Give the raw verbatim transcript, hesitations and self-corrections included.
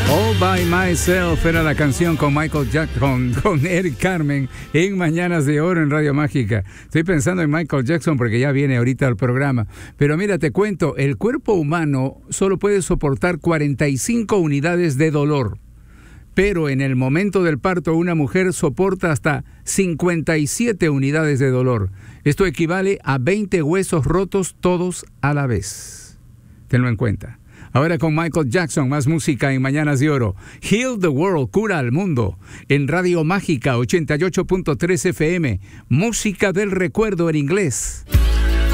All by Myself era la canción con Michael Jackson, con Eric Carmen en Mañanas de Oro en Radio Mágica. Estoy pensando en Michael Jackson porque ya viene ahorita al programa. Pero mira, te cuento, el cuerpo humano solo puede soportar cuarenta y cinco unidades de dolor. Pero en el momento del parto una mujer soporta hasta cincuenta y siete unidades de dolor. Esto equivale a veinte huesos rotos todos a la vez. Tenlo en cuenta. Ahora con Michael Jackson, más música en Mañanas de Oro. Heal the World, cura al mundo. En Radio Mágica ochenta y ocho punto tres F M. Música del recuerdo en inglés.